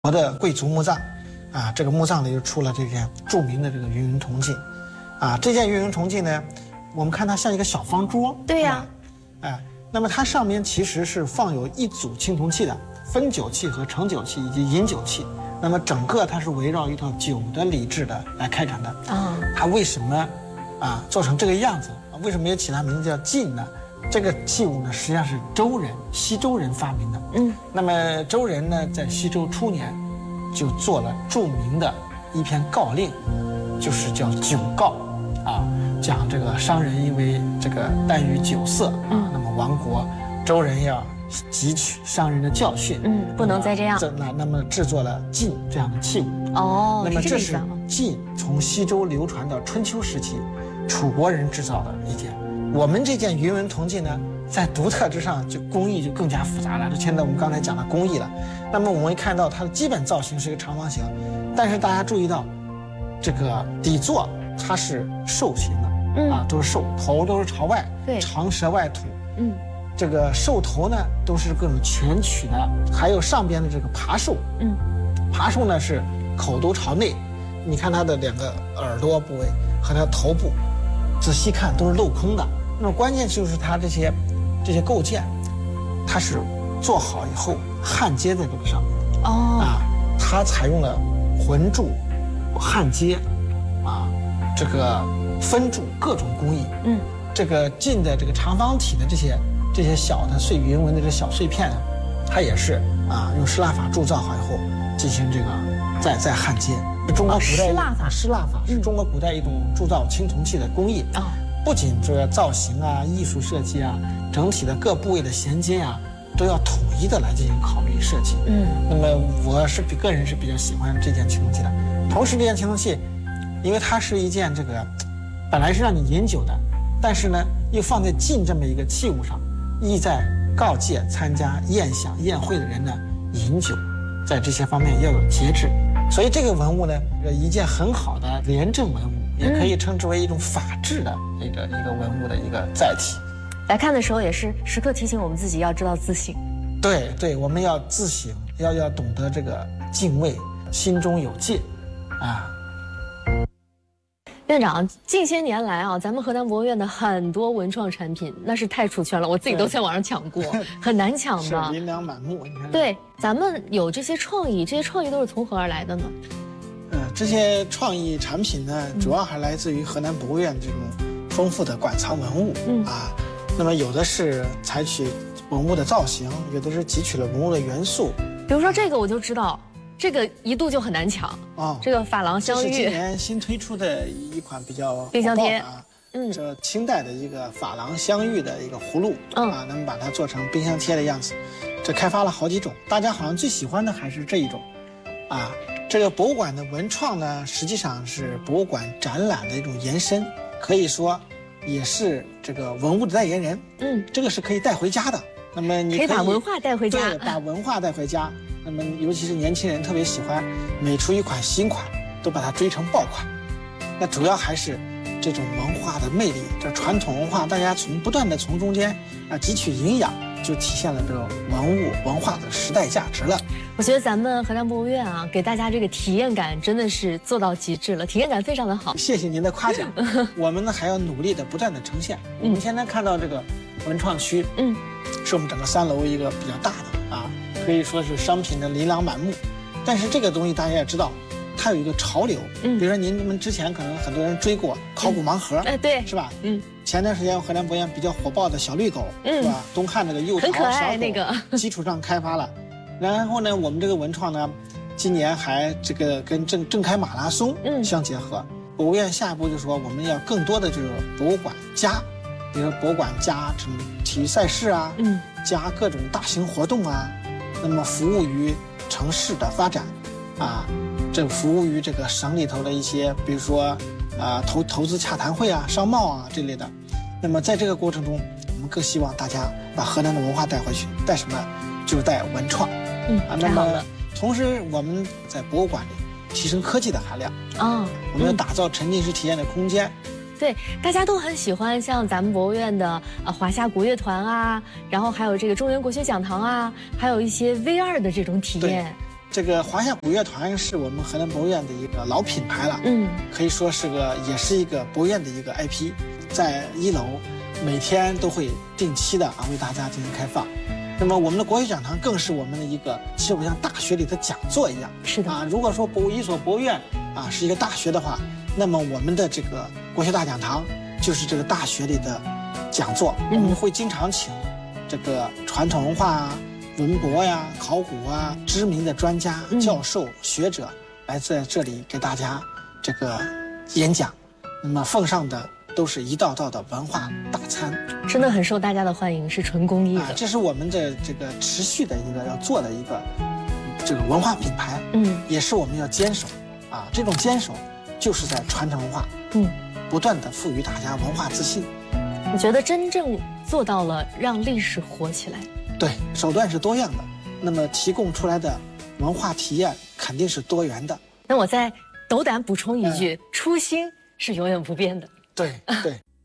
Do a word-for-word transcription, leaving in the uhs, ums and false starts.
国的贵族墓葬，啊，这个墓葬里就出了这件著名的这个芸芸铜镜，啊，这件芸芸铜镜呢，我们看它像一个小方桌， 对呀、 啊，哎，那么它上面其实是放有一组青铜器的，分酒器和盛酒器以及饮酒器，那么整个它是围绕一套酒的礼制的来开展的， 啊， 它为什么啊做成这个样子？为什么也起它名字叫镜呢？这个器物呢，实际上是周人西周人发明的。 嗯， 那么周人呢，在西周初年就做了著名的一篇告令，就是叫酒告，啊，讲这个商人因为这个耽于酒色啊， 嗯那么亡国，周人要汲取商人的教训， 嗯，不能再这样。 那那么制作了镜这样的器物。 哦， 那么这是这个意思啊。 镜从西周流传到春秋时期，楚国人制造的一件。我们这件芸芸铜镜呢，在独特之上，就工艺就更加复杂了。这牵到我们刚才讲的工艺了。那么我们会看到它的基本造型是一个长方形，但是大家注意到，这个底座它是兽形的， 嗯啊，都是兽，头都是朝外， 对长舌外吐， 嗯这个兽头呢都是各种蜷曲的，还有上边的这个爬兽， 嗯， 爬兽呢是口都朝内，你看它的两个耳朵部位和它头部，仔细看都是镂空的。那么关键就是它这些这些构件，它是做好以后焊接在这个上面的哦， 啊，它采用了浑铸、焊接啊，这个分铸各种工艺。 嗯， 这个镜的这个长方体的这些这些小的碎云纹的这小碎片呢，它也是啊用失蜡法铸造好以后进行这个再再焊接。中国古代失蜡法失蜡法是中国古代一种铸造青铜器的工艺哦， 不仅这个造型啊、艺术设计啊、整体的各部位的衔接啊，都要统一的来进行考虑设计。 嗯， 那么我是比个人是比较喜欢这件青铜器的。同时，这件青铜器，因为它是一件这个本来是让你饮酒的，但是呢又放在镜这么一个器物上，意在告诫参加宴享宴会的人呢饮酒，在这些方面要有节制。所以这个文物呢，一件很好的廉政文物，也可以称之为一种法治的一个一个文物的一个载体。 来看的时候也是时刻提醒我们自己要知道自省。 对对，我们要自省，要要懂得这个敬畏，心中有戒，啊。 院长，近些年来啊，咱们河南博物院的很多文创产品那是太出圈了，我自己都在网上抢过，很难抢是的。 琳琅满目，你看。 对，咱们有这些创意，这些创意都是从何而来的呢？ 呃，这些创意产品呢，主要还来自于河南博物院这种丰富的馆藏文物， 嗯啊，那么有的是采取文物的造型，有的是汲取了文物的元素。 比如说这个我就知道，这个一度就很难抢啊， 这个珐琅这是今镶玉年新推出的一款比较冰箱贴火爆的啊， 嗯这清代的一个珐琅镶玉的一个葫芦， 嗯啊，能把它做成冰箱贴的样子。这开发了好几种，大家好像最喜欢的还是这一种，啊，这个博物馆的文创呢，实际上是博物馆展览的一种延伸，可以说也是这个文物的代言人。 嗯， 这个是可以带回家的。那么你可以把文化带回家对，把文化带回家。那么尤其是年轻人特别喜欢，每出一款新款都把它追成爆款。那主要还是这种文化的魅力，这传统文化大家从不断的从中间啊汲取营养，就体现了这个文物文化的时代价值了。 我觉得咱们河南博物院啊，给大家这个体验感真的是做到极致了，体验感非常的好。 谢谢您的夸奖，我们呢还要努力的不断的呈现。我们现在看到这个文创区， 嗯， 是我们整个三楼一个比较大的啊，可以说是商品的琳琅满目。但是这个东西大家也知道，它有一个潮流， 嗯比如说您们之前可能很多人追过考古盲盒， 哎，对， 是吧？ 嗯， 前段时间河南博物院比较火爆的小绿狗， 嗯是吧？东汉这个幼很可桃小狗爱那个基础上开发了。然后呢，我们这个文创呢，今年还这个跟正正开马拉松嗯相结合。博物院下一步就说我们要更多的这个博物馆加，比如说博物馆加什么体育赛事啊， 嗯， 加各种大型活动啊，那么服务于城市的发展，啊，这服务于这个省里头的一些，比如说啊投投资洽谈会啊、商贸啊这类的。那么在这个过程中，我们更希望大家把河南的文化带回去，带什么？就是带文创。 嗯， 啊，那么太好了同时我们在博物馆里提升科技的含量， 啊！ 我们要打造沉浸式体验的空间。 对，大家都很喜欢像咱们博物院的呃华夏古乐团啊，然后还有这个中原国学讲堂啊，还有一些 V R 的这种体验。 这个华夏古乐团是我们河南博物院的一个老品牌了， 嗯， 可以说是个也是一个博物院的一个 I P， 在一楼每天都会定期的啊为大家进行开放。那么我们的国学讲堂更是我们的一个，其实我像大学里的讲座一样。 是的啊，如果说博一所博物院啊是一个大学的话，那么我们的这个国学大讲堂就是这个大学里的讲座， 嗯、 我们会经常请这个传统文化啊、文博呀、考古啊知名的专家、教授、嗯、学者来在这里给大家这个演讲，那么奉上的都是一道道的文化大餐， 真的很受大家的欢迎，是纯公益的。 啊、这是我们的这个持续的一个要做的一个这个文化品牌， 嗯， 也是我们要坚守啊。这种坚守就是在传承文化， 嗯， 不断的赋予大家文化自信。 我觉得真正做到了让历史活起来。 对，手段是多样的，那么提供出来的文化体验肯定是多元的。 那我再斗胆补充一句，嗯、初心是永远不变的。 对对。